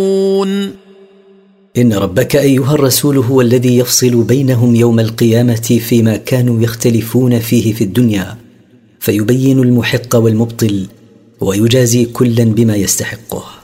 إن ربك أيها الرسول هو الذي يفصل بينهم يوم القيامة فيما كانوا يختلفون فيه في الدنيا، فيبين المحق والمبطل ويجازي كلا بما يستحقه.